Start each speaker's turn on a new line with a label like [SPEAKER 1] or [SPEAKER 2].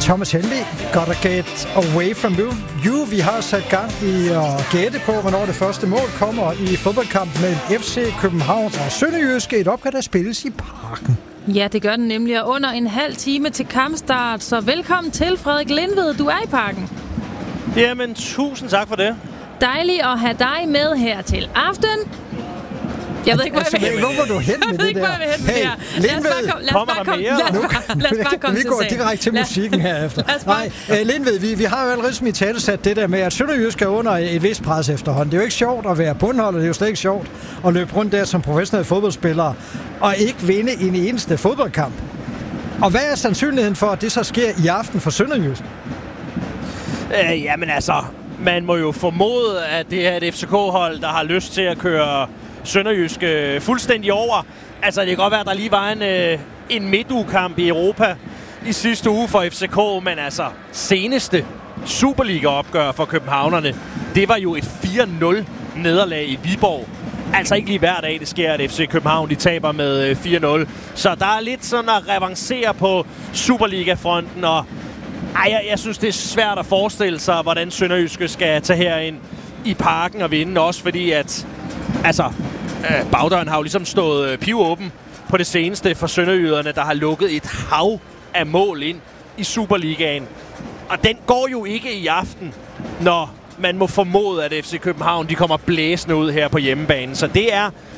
[SPEAKER 1] Thomas Helvig, gotta get away from you. Vi har sat gang i at gætte på, hvornår det første mål kommer i fodboldkampen mellem FC København og Sønderjyske. Et opgør, der spilles i Parken.
[SPEAKER 2] Ja, det gør den nemlig, og under en halv time til kampstart. Så velkommen til, Frederik Lindved. Du er i Parken.
[SPEAKER 3] Jamen, tusind tak for det.
[SPEAKER 2] Dejligt at have dig med her til aften. Jeg ved ikke, hvor jeg vil hen.
[SPEAKER 1] Hvor var du hen med det der? Hey, Lindved!
[SPEAKER 2] Lad os bare komme
[SPEAKER 1] vi
[SPEAKER 2] til
[SPEAKER 1] går
[SPEAKER 2] sagen.
[SPEAKER 1] direkte til musikken herefter. Nej, Lindved, vi har jo allerede smidt talesat det der med, at Sønderjysk er under et vist pres efterhånden. Det er jo ikke sjovt at være bundholder, det er jo slet ikke sjovt at løbe rundt der som professionelle fodboldspillere og ikke vinde en eneste fodboldkamp. Og hvad er sandsynligheden for, at det så sker i aften for Sønderjysk?
[SPEAKER 3] Jamen altså, man må jo formode, at det er et FCK-hold, der har lyst til at køre Sønderjysk fuldstændig over. Altså, det kan godt være, at der lige var en midtugekamp i Europa i sidste uge for FCK, men altså, seneste Superliga-opgør for københavnerne, det var jo et 4-0 nederlag i Viborg. Altså ikke lige hver dag, det sker, at FC København de taber med 4-0. Så der er lidt sådan at revancere på Superliga-fronten, og jeg synes, det er svært at forestille sig, hvordan Sønderjyske skal tage herind i Parken og vinde, også fordi at bagdøren har jo ligesom stået pivåben på det seneste for sønderjyderne, der har lukket et hav af mål ind i Superligaen. Og den går jo ikke i aften, når man må formode, at FC København de kommer blæsende ud her på hjemmebanen. Så det er